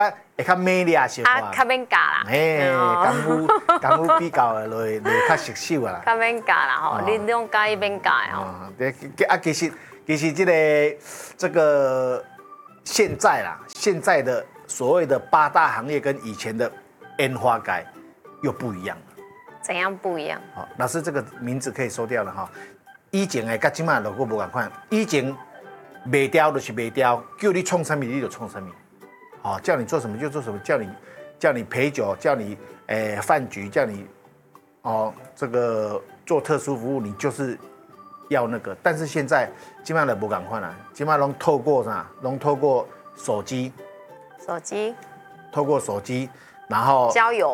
会较美丽小可。 较免教啦。 嘿，功夫比较落较熟手啦。 较免教啦吼，你拢介意免教的吼。 其实这个现在啦，现在的所谓的八大行业跟以前的烟花界又不一样了。 怎样不一样？ 好，老师这个名字可以收掉了哈。以前的跟今麦都无同款，以前卖雕就是卖雕，叫你创什么你就创什么，好，叫你做什么就做什么，叫你陪酒，叫你饭局，叫你这个做特殊服务，你就是要那个。但是现在今麦的无同款啦，今麦拢透过啥？拢透过手机，透过手机，然后交友。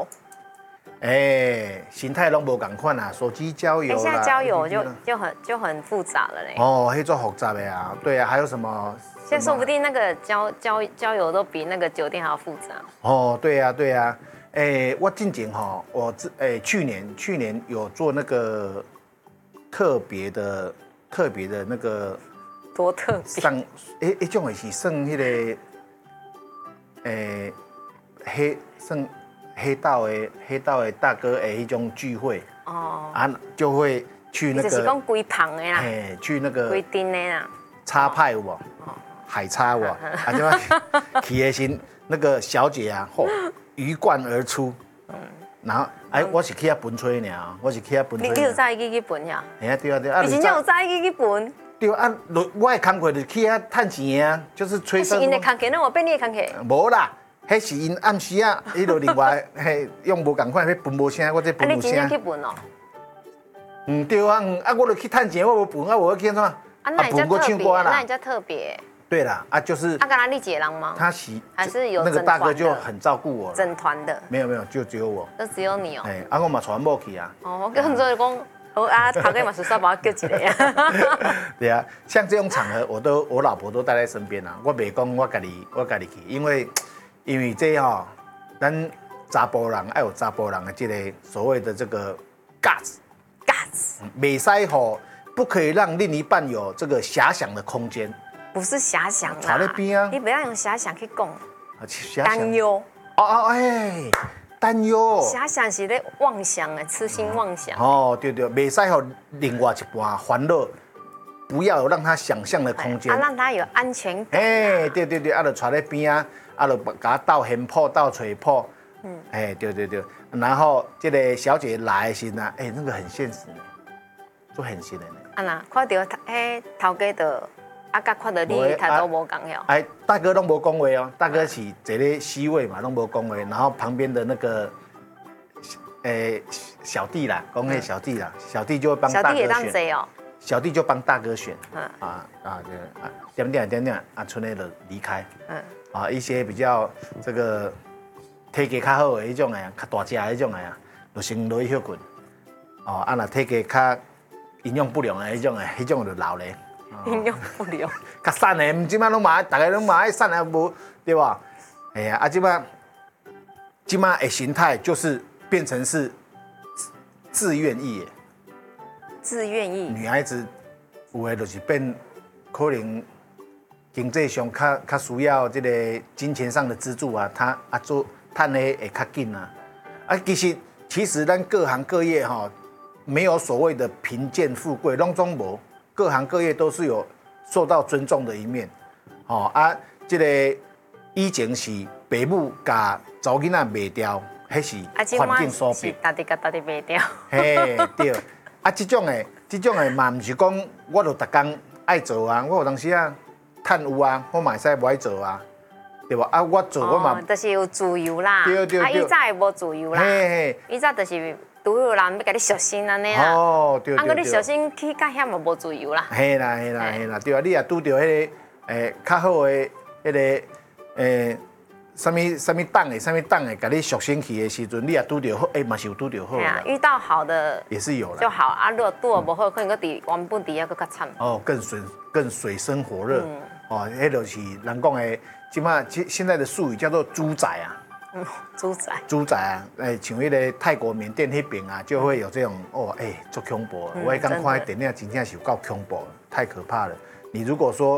形态拢无同款啦，手机交友啦。 现在交友就很复杂了嘞。 哦，那做复杂的啊，对啊，还有什么？ 现在说不定那个交友都比那个酒店还要复杂。 哦，对啊，对啊。我近前哈，去年有做那个特别的那个多特别。 上一种是算迄个黑道的大哥的一种聚会哦，啊就会去那个就是讲规旁的啦， 去那个规定的啦， 叉派有无？海叉有无？啊就去的时那个小姐啊，鱼贯而出，然后我是去遐分吹呢，我是去遐分吹。 你有早去分呀？ 哎呀，对啊对啊， 你真正有早去分？ 对啊，我的工课就是去遐赚钱的啊，就是吹。 是因的工课，那我变你的工课？ 无啦。迄是因暗时啊，伊就另外迄用无共款，迄分无声，我这分无声。 你真正去分哦？ 对啊，我就去趁钱，我无分，我去怎啊？ 那你叫特别，那你叫特别。 对啦，就是。 刚才你一个人吗？ 他还是有那个大哥就很照顾我。 整团的。 没有，就只有我。 就只有你哦。 我嘛传某去啊。 我跟做讲，头家嘛是说把我叫一个啊。 对啊，像这种场合，我老婆都带在身边啊，我袂讲我家己去，因为这咱查甫人要有查甫人的这个所谓的这个 guts， 袂使不可以让另一半有这个遐想的空间。 不是遐想啦， 在那边啊， 你不要用遐想去讲， 担忧。 担忧。 遐想是咧妄想的，痴心妄想。 对，袂使让另外一半烦恼。不要有让他想象的空间， 让他有安全感。 对，就带在边啊，就给他倒烟泡、倒水泡。对，然后这个小姐来的时呢，那个很现实，做很现实的。 那看到头家的，甲看到你态度无共样。 大哥拢无讲话哦，大哥是坐咧 C 位嘛，拢无讲话，然后旁边的那个小弟啦，讲迄小弟啦，小弟就会帮大哥选。小弟也当贼哦。小弟就帮大哥选，点村内的离开，一些比较这个体格较好的那种较大只的那种就先落去休困，若体格较营养不良的那种就留咧。 营养不良， 较瘦的，即摆拢嘛，大家拢嘛爱瘦的无，对吧？即摆的形态就是变成是自愿意的。 自愿意， 女孩子有的就是变，可能经济上较需要这个金钱上的资助啊，她做赚的会较紧啊。其实咱各行各业没有所谓的贫贱富贵，拢总无，各行各业都是有受到尊重的一面。这个以前是爸母甲查某囡仔卖掉，迄是环境所逼。 大家卖掉。 对。这种的嘛，唔是讲我就逐工爱做啊，我有当时趁有啊，我嘛会使不爱做啊，对吧？我做我嘛， 就是有自由啦。 对。 以早会无自由啦。以早就是拄有人要甲你熟心安尼啦。对。过你熟心去较险嘛，无自由啦。 嘿啦，对啊，你也拄到迄个较好的迄个什么档的，甲你熟悉去的时阵，你也拄到好，嘛是有拄到好。 遇到好的也是有啦。 就好啊，如果拄不好，可能个原本底下更较惨。 更水深火热。迄就是人讲的，现在的术语叫做猪仔啊。猪仔啊，像迄个泰国、缅甸那边啊，就会有这种足恐怖。我刚看电影，真正是有够恐怖，太可怕了。你如果说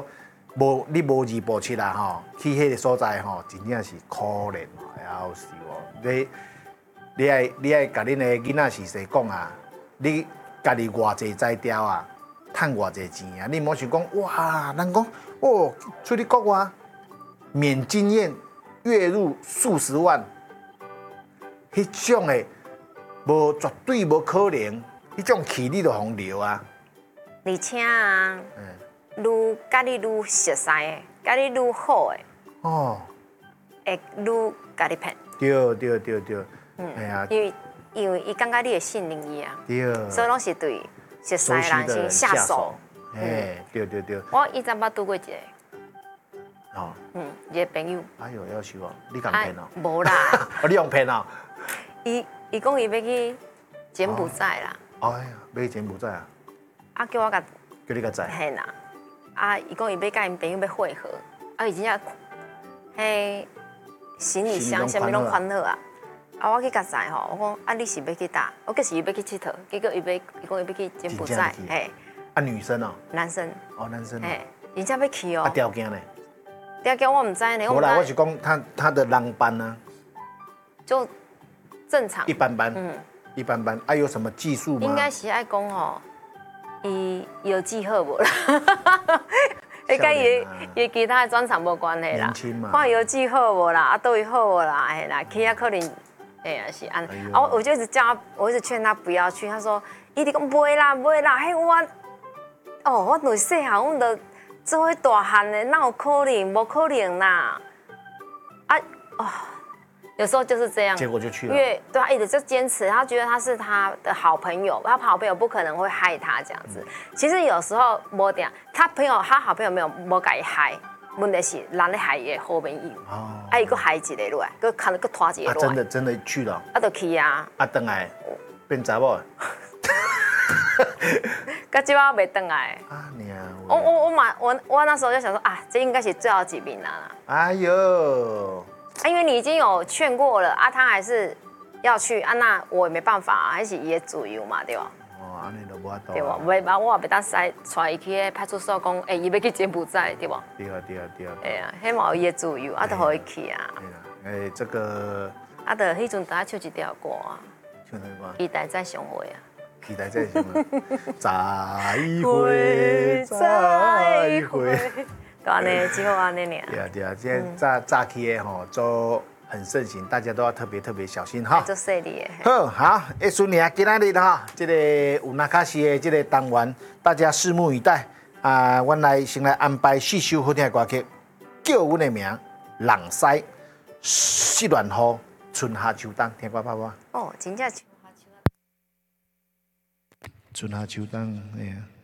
你无二步七啦吼，去迄个所在吼，真正是可怜哦，夭寿哦。你爱甲恁的囡仔是说讲啊，你家己偌济才调啊，赚偌济钱啊，你莫想讲哇，人讲哦，出去国外免经验，月入数十万，迄种的绝对无可能，迄种气你就互留啊。 而且啊，愈甲你愈熟悉的，甲你愈好的， 哦， 会愈甲你骗。 对， 哎呀，因为伊感觉你会信任伊啊， 对， 所以拢是对熟悉的人先下手。 对。 我以前捌拄过一个， 哦， 一个朋友。 哎呦，夭寿哦，你敢骗哦？ 无啦， 哦，你用骗哦？ 伊讲伊要去柬埔寨啦。 哎呀，要去柬埔寨啊？ 啊，叫我甲你甲载？ 嘿啦，啊，伊讲伊要甲因朋友要会合，啊，伊真正嘿行李箱啥物拢款好啊。啊，我去甲载吼，我讲啊，你是要去倒？我计是伊要去佚佗，结果伊讲伊要去柬埔寨，嘿。 啊，女生哦？ 男生。 哦，男生。 嘿，人家要去哦。 啊，条件呢？ 条件我唔知呢。 无啦，我是讲他的浪班呢， 就正常。 一般般。一般般。啊，有什么技术吗？ 应该是爱讲吼，伊有记好无啦？伊甲伊其他的专长无关系啦。 年轻嘛。 看有记好无啦？啊，倒位好无啦？哎啦，去啊可能，哎呀是安。啊，我就一直叫他，我一直劝他不要去。他说，伊直讲袂啦，嘿我从细汉阮就做伙大汉的，哪有可能？无可能啦！有时候就是这样。 结果就去了。 因为对他一直就坚持，他觉得他是他的好朋友，他好朋友不可能会害他这样子。其实有时候无定，他好朋友没有无甲伊害，问题是人咧害伊的好朋友。哦。啊，伊佫害一个落来，佫看佫拖一个落来。 真的去了。 啊，就去啊。 啊，回来变查某。 到即摆未回来。啊娘！我那时候就想说啊，这应该是最后一名啦。哎呦！因为你已经有劝过了啊，他还是要去啊，那我也没办法，还是伊的自由嘛，对吧？ 哦，安尼就无法度。 对吧？袂吧，我也袂当带伊去派出所讲，伊要去柬埔寨，对吧？ 对。 哎呀，迄嘛有伊的自由，啊，就互伊去啊。 这个。 啊，就迄阵大家唱一条歌啊。 唱什么歌？ 期待再相会啊。 期待再相会。再会。 就安尼，只好安尼尔。 对啊，现在早期的吼都很盛行，大家都要特别小心哈。 做细腻的。 好，一顺年今仔日哈，这个有那卡西的这个单元，大家拭目以待啊！我先来安排4首好听的歌曲，叫阮的名《人西》，湿乱雨，春夏秋冬，听歌拍无？ 哦，真正春夏秋冬，哎呀。